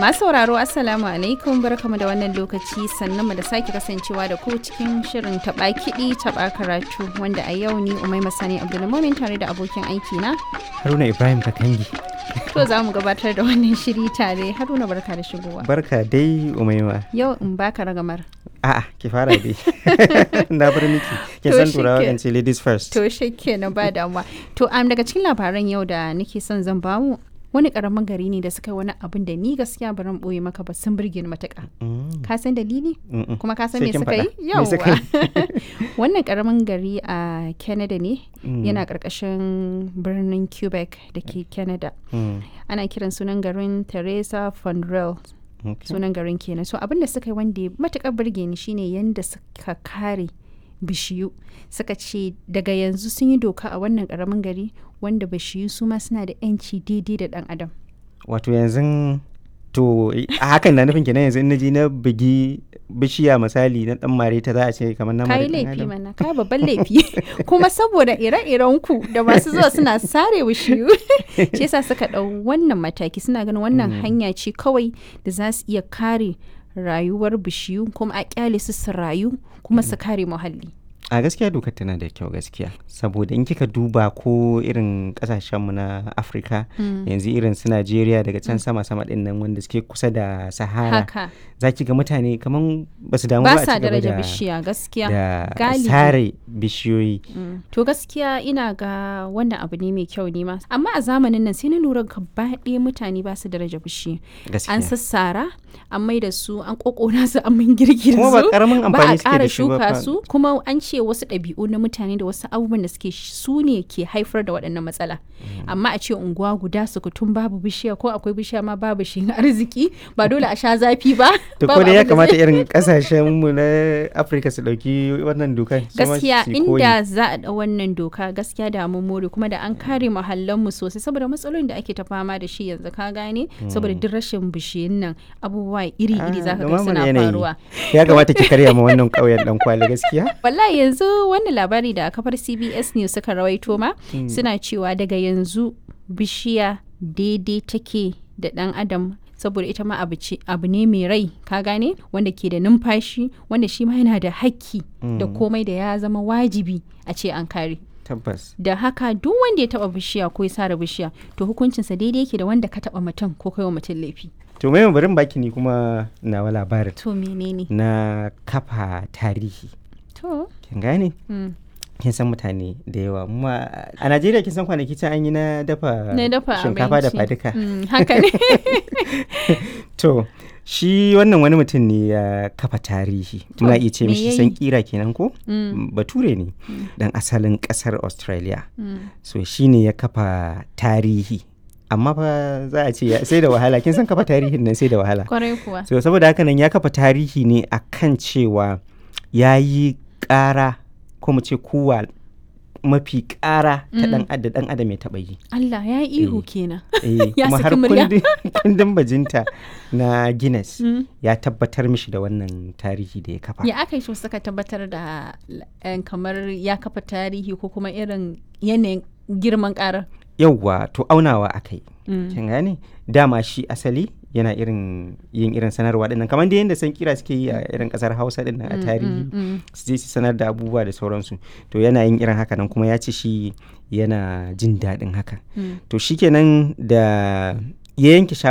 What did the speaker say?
Masu sauraro Assalamu alaikum barkamu da wannan lokaci sannan mu da sake kasancewa da ku cikin shirin taɓa kiɗi taɓa karatu wanda a yau ni Umaima Sani Abdulmumin tare da abokin aiki na Haruna Ibrahim Kakangi. To za mu gabatar da wannan shiri tare. Haruna barka da shigowa. Barka dai Umaima. Yau in baka ragamar. A'a ki fara dai. Na bar miki. Kin san turawa kan ce ladies first. To shikenan ba damuwa. To daga cikin labaran yau da nake son zan bamu wani karamin gari ne da suka wani abin da ni gaskiya baran boye maka ba sun burge ni matuƙa. Ka san dalili? Kuma ka san me suka yi? Yawwa. Wannan karamin gari a Canada ne yana ƙarƙashin birnin Quebec da ke Canada. Ana kiran sunan garin Teresa Fondrel. Sunan garin kenan. So abin da suka yi wanda matuƙar burge ni shine yanda suka kare bishiyu. Suka ce daga yanzu sun yi doka a wannan karamin gari wanda bishiyu su ma suna da 'yanci daidai da ɗan adam. Wato yanzu to a hakan na nufin kenan yanzu in naji na bugi bishiya misali na dan mare ta za a ce kamar na mare. Kai laifi mana kai babban laifi kuma saboda ire-iren ku da masu zuwa suna sare bishiyu shi yasa suka dau wannan mataki suna ganin wannan hanya ce kawai da za su iya kare rayuwar bishiyu kuma a kyale su su rayu kuma su kare muhalli. A gaskiya dokar tana da kyau gaskiya saboda in kika duba ko irin kasashenmu na Afirka yanzu irin su Najeriya daga can sama-sama din nan wanda suke kusa da Sahara za ki ga mutane kaman ba su damu ba a ci gaba da bishiya gaskiya da sare bishiyoyi. To gaskiya ina ga wannan abu ne mai kyau ne ma amma a zamanin nan sai na lura gaba ɗaya mutane ba su daraja bishiya an sassara an mai da su an kokona su an min girgir su kuma ba karamin amfani suke da shi ba su kuma an ce wasu ɗabi'u na mutane da wasu abubuwan da suke su ne ke haifar da waɗannan matsala amma a ce unguwa guda sukutun babu bishiya ko akwai bishiya ma babu shi arziki ba dole a sha zafi ba. To ko da ya kamata irin kasashen mu na Afirka su dauki wannan doka gaskiya inda za a da wannan doka gaskiya da mun more kuma da an kare muhallan mu sosai saboda matsalolin da ake ta fama da shi yanzu ka gane saboda duk rashin bishiyun nan abubuwa iri-iri zaka ga suna faruwa. Ya kamata ki karya ma wannan kauyen dan kwali gaskiya. Wallahi yanzu wannan labari da kafar CBS News suka rawaito ma suna cewa daga yanzu bishiya daidai take da dan adam saboda ita ma abu ne mai rai ka gane wanda ke da numfashi wanda shi ma yana da hakki da komai da ya zama wajibi a ce an kare. Tabbas. Da haka duk wanda ya taba bishiya ko ya sare bishiya to hukuncinsa daidai yake da wanda ka taba mutum ko kai wa mutum laifi. To mai barin baki ni kuma nawa labarin. To menene? Na kafa tarihi. To. Kin gane? Kin san mutane da yawa amma a Najeriya kin san kwanaki can an yi na dafa shinkafa da faduka. Haka ne. To shi wannan wani mutum ne ya kafa tarihi muna iya ce mishi san kira kenan ko bature ne dan asalin kasar Australia so shi ne ya kafa tarihi amma fa za a ce sai da wahala kin san kafa tarihin nan sai da wahala kwarai kuwa so saboda haka nan ya kafa tarihi ne akan cewa yayi ƙara ko mu ce kuwa mafi ƙara ta dan adam ya taɓa yi. Allah ya yi ihu kenan. Ya kuma har kundin bajinta na Guinness ya tabbatar mishi da wannan tarihi da ya kafa. Ya aka yi shi suka tabbatar da kamar ya kafa tarihi ko kuma irin yanayin girman ƙarar? Yauwa to aunawa aka yi. Kin gane? Dama shi asali yana yin irin sanarwa dinnan kamar da yadda san kira suke yi a irin kasar Hausa dinnan a tarihi su je su sanar da abubuwa da sauransu to yana yin irin haka nan kuma ya ce shi yana jin daɗin haka to shikenan da ya yanke